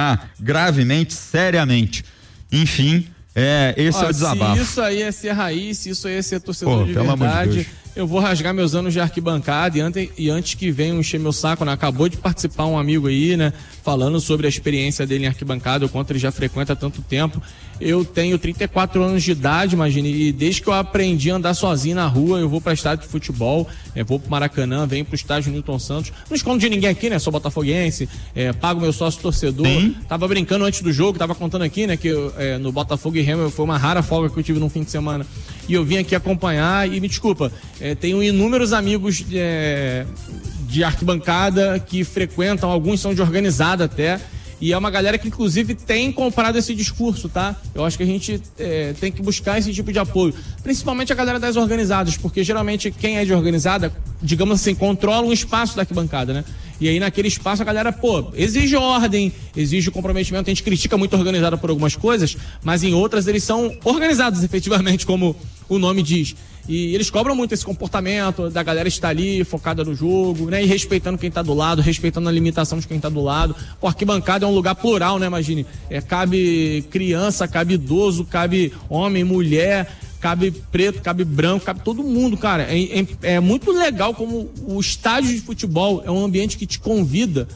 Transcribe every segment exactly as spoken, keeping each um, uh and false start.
prejudicar gravemente, seriamente. Enfim, é, esse Ó, é o desabafo. Se isso aí é ser raiz, se isso aí é ser torcedor Pô, de verdade, de eu vou rasgar meus anos de arquibancada e antes, e antes que venham encher meu saco, né? Acabou de participar um amigo aí, né? Falando sobre a experiência dele em arquibancada, o quanto ele já frequenta há tanto tempo. Eu tenho trinta e quatro anos de idade, imagine, e desde que eu aprendi a andar sozinho na rua, eu vou para estádio de futebol, é, vou pro Maracanã, venho pro estádio Newton Santos. Não escondo de ninguém aqui, né? Sou botafoguense, é, pago meu sócio torcedor. Sim. Tava brincando antes do jogo, tava contando aqui, né? Que é, no Botafogo e Remo foi uma rara folga que eu tive no fim de semana. E eu vim aqui acompanhar e me desculpa, é, tenho inúmeros amigos é, de arquibancada que frequentam, alguns são de organizada até, e é uma galera que inclusive tem comprado esse discurso, tá? Eu acho que a gente é, tem que buscar esse tipo de apoio, principalmente a galera das organizadas, porque geralmente quem é de organizada, digamos assim, controla um espaço da arquibancada, né? E aí naquele espaço a galera, pô, exige ordem, exige comprometimento, a gente critica muito a organizada por algumas coisas, mas em outras eles são organizados efetivamente, como o nome diz. E eles cobram muito esse comportamento da galera estar ali focada no jogo, né? E respeitando quem tá do lado, respeitando a limitação de quem tá do lado. Pô, arquibancada é um lugar plural, né? Imagine, é, cabe criança, cabe idoso, cabe homem, mulher, cabe preto, cabe branco, cabe todo mundo, cara. É, é, é muito legal como o estádio de futebol é um ambiente que te convida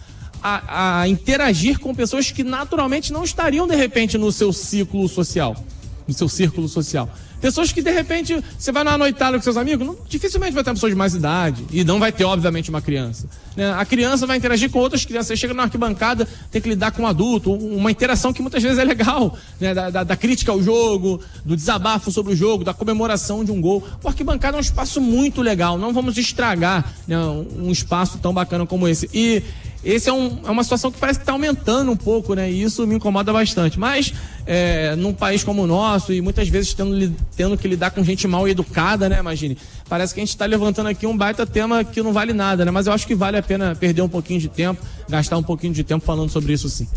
a, a interagir com pessoas que naturalmente não estariam, de repente, no seu ciclo social, no seu círculo social. Pessoas que, de repente, você vai numa noitada com seus amigos, não, dificilmente vai ter uma pessoa de mais idade. E não vai ter, obviamente, uma criança. Né? A criança vai interagir com outras crianças. Você chega na arquibancada, tem que lidar com um adulto. Uma interação que muitas vezes é legal. Né? Da, da, da crítica ao jogo, do desabafo sobre o jogo, da comemoração de um gol. O arquibancada é um espaço muito legal. Não vamos estragar, né, um espaço tão bacana como esse. E esse é, um, é uma situação que parece que está aumentando um pouco, né? E isso me incomoda bastante. Mas, é, num país como o nosso, e muitas vezes tendo, tendo que lidar com gente mal educada, né? Imagine, parece que a gente está levantando aqui um baita tema que não vale nada, né? Mas eu acho que vale a pena perder um pouquinho de tempo, gastar um pouquinho de tempo falando sobre isso, sim.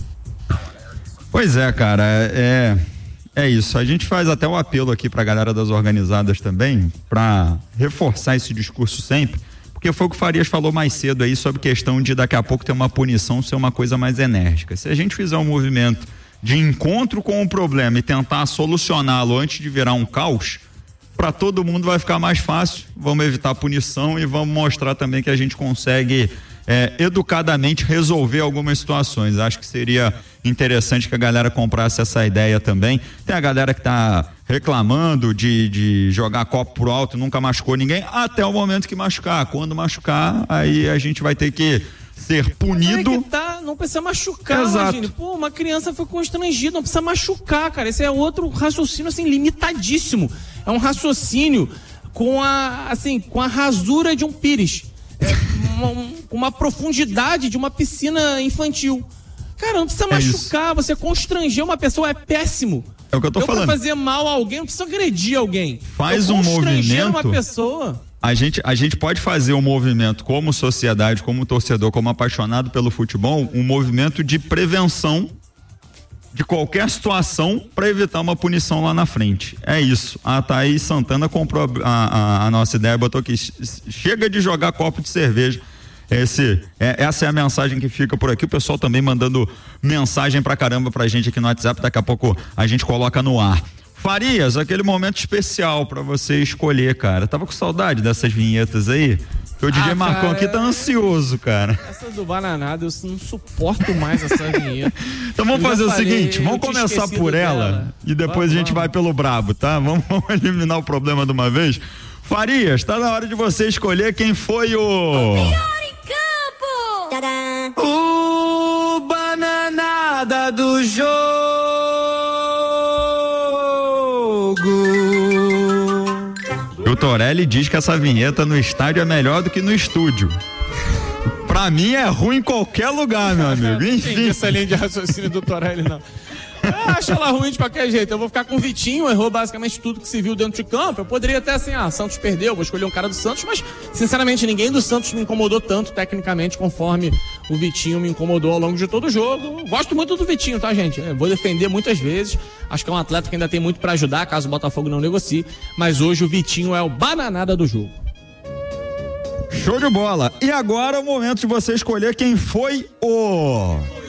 Pois é, cara, é, é isso. A gente faz até o apelo aqui para a galera das organizadas também, para reforçar esse discurso sempre. Porque foi o que o Farias falou mais cedo aí sobre questão de daqui a pouco ter uma punição ser uma coisa mais enérgica. Se a gente fizer um movimento de encontro com o problema e tentar solucioná-lo antes de virar um caos, para todo mundo vai ficar mais fácil. Vamos evitar a punição e vamos mostrar também que a gente consegue é, educadamente resolver algumas situações. Acho que seria interessante que a galera comprasse essa ideia também. Tem a galera que tá reclamando de, de jogar copo pro alto, nunca machucou ninguém, até o momento que machucar. Quando machucar, aí a gente vai ter que ser punido. É que tá, não precisa machucar, Exato. Imagine. Pô, uma criança foi constrangida, não precisa machucar, cara. Esse é outro raciocínio, assim, limitadíssimo. É um raciocínio com a, assim, com a rasura de um pires. É uma, uma profundidade de uma piscina infantil. Cara, não precisa machucar, é você constranger uma pessoa é péssimo. É o que eu tô eu falando. Pra fazer mal a alguém, não precisa agredir alguém. Faz um movimento. Uma pessoa. A gente, a gente pode fazer um movimento como sociedade, como torcedor, como apaixonado pelo futebol, um movimento de prevenção de qualquer situação para evitar uma punição lá na frente. É isso. A Thaís Santana comprou a, a, a nossa ideia, botou aqui, chega de jogar copo de cerveja. Esse, é, essa é a mensagem que fica por aqui. O pessoal também mandando mensagem pra caramba pra gente aqui no WhatsApp. Daqui a pouco a gente coloca no ar. Farias, aquele momento especial pra você escolher, cara. Tava com saudade dessas vinhetas aí? O D J ah, Marcão aqui tá ansioso, cara. Essa do Bananada, eu não suporto mais essa vinheta. Então vamos eu fazer o falei, seguinte, vamos começar por ela dela. E depois vamos, a gente vamos. vai pelo brabo, tá? Vamos, vamos eliminar o problema de uma vez. Farias, tá na hora de você escolher quem foi o... o O Bananada do jogo. O Torelli diz que essa vinheta no estádio é melhor do que no estúdio. Pra mim é ruim em qualquer lugar, meu amigo. Enfim. Tem essa linha de raciocínio do Torelli, não. Eu acho ela ruim de qualquer jeito. Eu vou ficar com o Vitinho, errou basicamente tudo que se viu dentro de campo. Eu poderia até assim, ah, Santos perdeu, vou escolher um cara do Santos, mas sinceramente ninguém do Santos me incomodou tanto tecnicamente conforme o Vitinho me incomodou ao longo de todo o jogo. Gosto muito do Vitinho, tá, gente? Eu vou defender muitas vezes. Acho que é um atleta que ainda tem muito pra ajudar, caso o Botafogo não negocie. Mas hoje o Vitinho é o bananada do jogo. Show de bola. E agora é o momento de você escolher quem foi o...